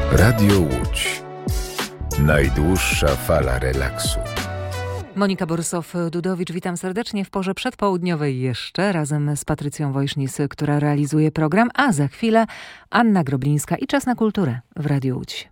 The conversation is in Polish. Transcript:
Radio Łódź. Najdłuższa fala relaksu. Monika Borysow-Dudowicz, witam serdecznie w porze przedpołudniowej jeszcze, razem z Patrycją Wojsznis, która realizuje program, a za chwilę Anna Groblińska i Czas na kulturę w Radiu Łódź.